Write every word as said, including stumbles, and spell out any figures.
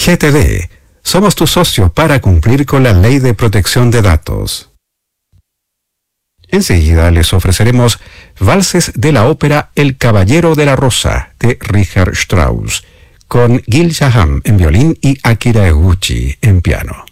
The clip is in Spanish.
G T D. Somos tu socio para cumplir con la Ley de Protección de Datos. Enseguida les ofreceremos valses de la ópera El Caballero de la Rosa de Richard Strauss, con Gil Shaham en violín y Akira Eguchi en piano.